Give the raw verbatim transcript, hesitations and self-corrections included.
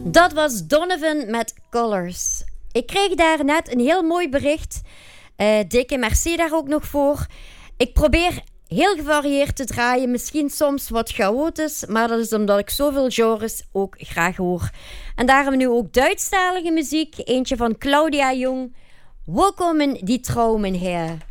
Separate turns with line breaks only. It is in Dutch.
Dat was Donovan met Colors. Ik kreeg daar net een heel mooi bericht. Uh, dikke merci daar ook nog voor. Ik probeer heel gevarieerd te draaien. Misschien soms wat chaotisch. Maar dat is omdat ik zoveel genres ook graag hoor. En daar hebben we nu ook Duitsstalige muziek. Eentje van Claudia Jung. Wo kommen die Traumen her?